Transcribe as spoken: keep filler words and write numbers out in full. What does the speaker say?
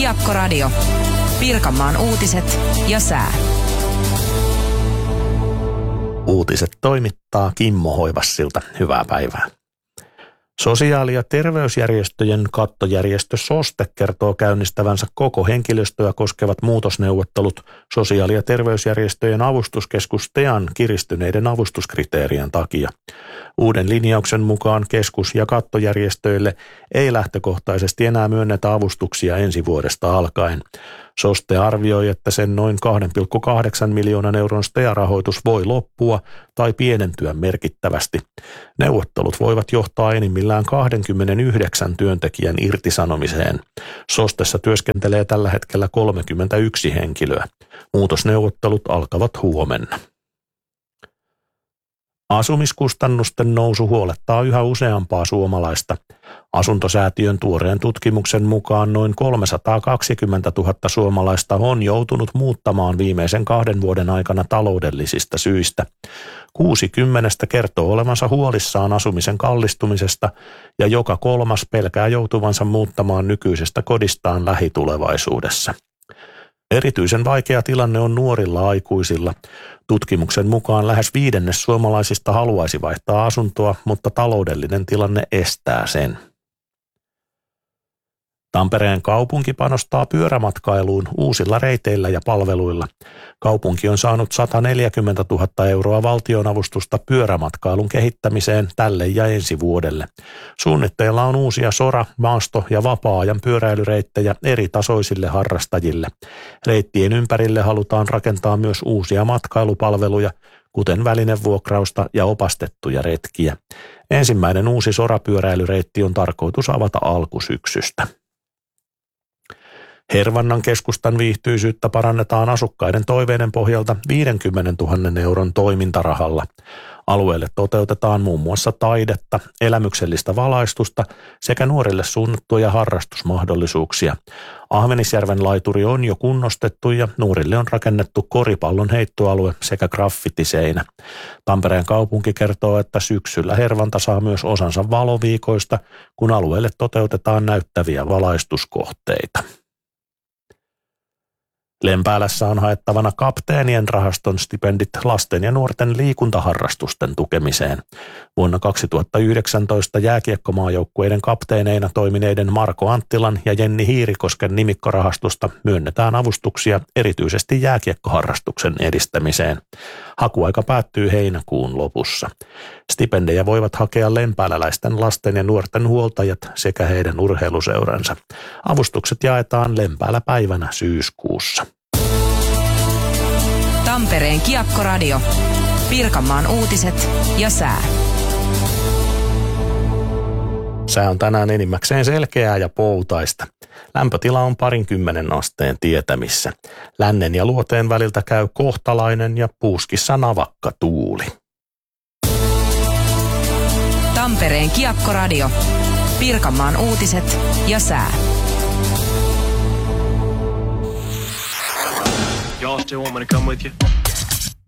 Kiekkoradio. Pirkanmaan uutiset ja sää. Uutiset toimittaa Kimmo Hoivassilta. Hyvää päivää. Sosiaali- ja terveysjärjestöjen kattojärjestö SOSTE kertoo käynnistävänsä koko henkilöstöä koskevat muutosneuvottelut sosiaali- ja terveysjärjestöjen avustuskeskus STEAn kiristyneiden avustuskriteerien takia. Uuden linjauksen mukaan keskus- ja kattojärjestöille ei lähtökohtaisesti enää myönnetä avustuksia ensi vuodesta alkaen. SOSTE arvioi, että sen noin kaksi pilkku kahdeksan miljoonan euron STEA-rahoitus voi loppua tai pienentyä merkittävästi. Neuvottelut voivat johtaa enimmillään kaksikymmentäyhdeksän työntekijän irtisanomiseen. SOSTessa työskentelee tällä hetkellä kolmekymmentäyksi henkilöä. Muutosneuvottelut alkavat huomenna. Asumiskustannusten nousu huolettaa yhä useampaa suomalaista. Asuntosäätiön tuoreen tutkimuksen mukaan noin kolmesataakaksikymmentätuhatta suomalaista on joutunut muuttamaan viimeisen kahden vuoden aikana taloudellisista syistä. Kuusi kymmenestä kertoo olevansa huolissaan asumisen kallistumisesta ja joka kolmas pelkää joutuvansa muuttamaan nykyisestä kodistaan lähitulevaisuudessa. Erityisen vaikea tilanne on nuorilla aikuisilla. Tutkimuksen mukaan lähes viidennes suomalaisista haluaisi vaihtaa asuntoa, mutta taloudellinen tilanne estää sen. Tampereen kaupunki panostaa pyörämatkailuun uusilla reiteillä ja palveluilla. Kaupunki on saanut sataneljäkymmentätuhatta euroa valtionavustusta pyörämatkailun kehittämiseen tälle ja ensi vuodelle. Suunnitteilla on uusia sora-, maasto- ja vapaa-ajan pyöräilyreittejä eri tasoisille harrastajille. Reittien ympärille halutaan rakentaa myös uusia matkailupalveluja, kuten välinevuokrausta ja opastettuja retkiä. Ensimmäinen uusi sorapyöräilyreitti on tarkoitus avata alkusyksystä. Hervannan keskustan viihtyisyyttä parannetaan asukkaiden toiveiden pohjalta viisikymmentätuhatta euron toimintarahalla. Alueelle toteutetaan muun muassa taidetta, elämyksellistä valaistusta sekä nuorille suunnattuja harrastusmahdollisuuksia. Ahvenisjärven laituri on jo kunnostettu ja nuorille on rakennettu koripallon heittoalue sekä graffitiseinä. Tampereen kaupunki kertoo, että syksyllä Hervanta saa myös osansa valoviikoista, kun alueelle toteutetaan näyttäviä valaistuskohteita. Lempäälässä on haettavana kapteenien rahaston stipendit lasten ja nuorten liikuntaharrastusten tukemiseen. Vuonna kaksituhattayhdeksäntoista jääkiekkomaajoukkueiden kapteeneina toimineiden Marko Anttilan ja Jenni Hiirikosken nimikkorahastosta myönnetään avustuksia erityisesti jääkiekkoharrastuksen edistämiseen. Hakuaika päättyy heinäkuun lopussa. Stipendejä voivat hakea lempääläläisten lasten ja nuorten huoltajat sekä heidän urheiluseuransa. Avustukset jaetaan Lempäälä päivänä syyskuussa. Tampereen Kiekkoradio. Pirkanmaan uutiset ja sää. Sää on tänään enimmäkseen selkeää ja poutaista. Lämpötila on parinkymmenen asteen tietämissä. Lännen ja luoteen väliltä käy kohtalainen ja puuskissa navakka tuuli. Tampereen Kiekkoradio. Pirkanmaan uutiset ja sää. Y'all still want me to come with you?